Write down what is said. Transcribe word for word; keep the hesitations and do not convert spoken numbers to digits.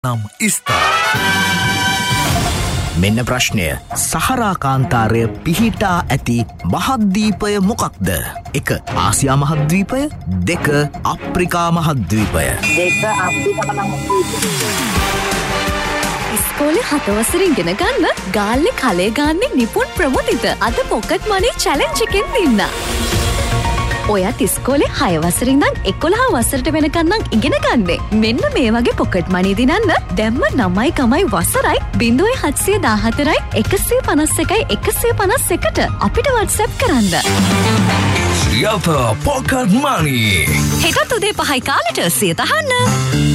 නම් ඉස්තා. මෙන්න ප්‍රශ්නය. සහරා කාන්තාරය පිහිටා ඇති මහද්වීපය මොකක්ද? එක. ආසියා මහද්වීපය. දෙක. අප්‍රිකා මහද්වීපය. දෙක අප්‍රිකා මහද්වීපය. ඉස්කෝලේ හත වසරින් ඉගෙන ගන්න ගාල්ලේ කලේ ගාන්නේ නිපුන් ප්‍රමුදිත. අද පොකට් මනි චැලෙන්ජ් එකෙන් දින්න. ඔයත් ඉස්කෝලේ හය වසරින් ඉඳන් එකොළහ වසරට වෙනකන් නම් ඉගෙන ගන්නේ. මෙන්න මේ වගේ පොකට් මනි දිනන්න දැම්ම නවයි කමයි වසරයි බිංදුවයි හත්සිය දාහතරයි එකසිය පනස් එකයි එකසිය පනස් එකට අපිට WhatsApp කරන්න. ශ්‍රියත පොකට් මනි. හෙටත් උදේ පහයි කාලට සිය තහන්න.